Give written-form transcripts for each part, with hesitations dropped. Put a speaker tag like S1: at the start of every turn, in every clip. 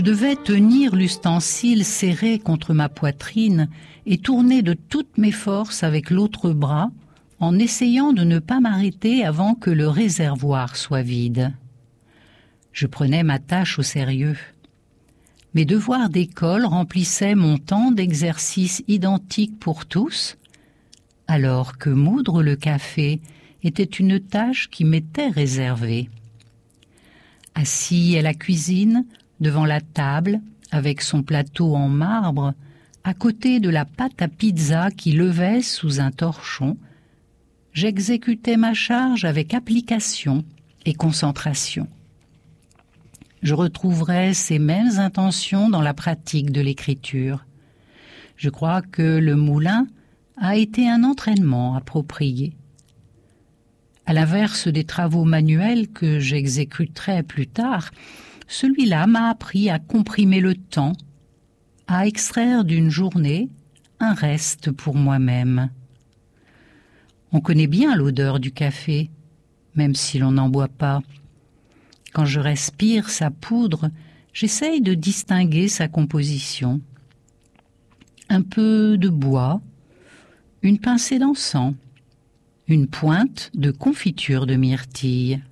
S1: Je devais tenir l'ustensile serré contre ma poitrine et tourner de toutes mes forces avec l'autre bras en essayant de ne pas m'arrêter avant que le réservoir soit vide. Je prenais ma tâche au sérieux. Mes devoirs d'école remplissaient mon temps d'exercice identique pour tous, alors que moudre le café était une tâche qui m'était réservée. Assis à la cuisine, devant la table, avec son plateau en marbre, à côté de la pâte à pizza qui levait sous un torchon, j'exécutais ma charge avec application et concentration. Je retrouverai ces mêmes intentions dans la pratique de l'écriture. Je crois que le moulin a été un entraînement approprié. À l'inverse des travaux manuels que j'exécuterai plus tard, celui-là m'a appris à comprimer le temps, à extraire d'une journée un reste pour moi-même. On connaît bien l'odeur du café, même si l'on n'en boit pas. Quand je respire sa poudre, j'essaye de distinguer sa composition. Un peu de bois, une pincée d'encens, une pointe de confiture de myrtille.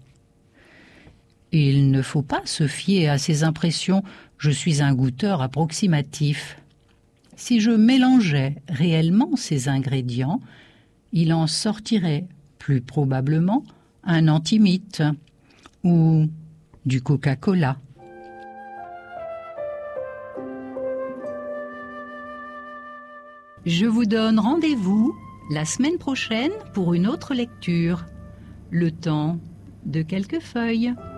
S1: Il ne faut pas se fier à ces impressions, je suis un goûteur approximatif. Si je mélangeais réellement ces ingrédients, il en sortirait plus probablement un antimite ou du Coca-Cola. Je vous donne rendez-vous la semaine prochaine pour une autre lecture. Le temps de quelques feuilles.